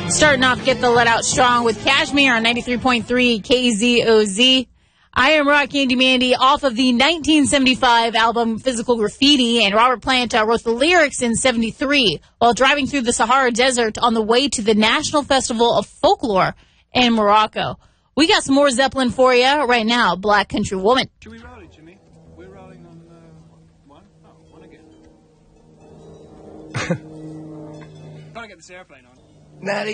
Starting off Get the Let Out Strong with Kashmir on 93.3 KZOZ. I am Rocky and Mandy off of the 1975 album Physical Graffiti, and Robert Plant wrote the lyrics in 73 while driving through the Sahara Desert on the way to the National Festival of Folklore in Morocco. We got some more Zeppelin for you right now, Black Country Woman. Should we roll it, Jimmy? We're rolling on one? Oh, one again. Trying to get this airplane on. Natty.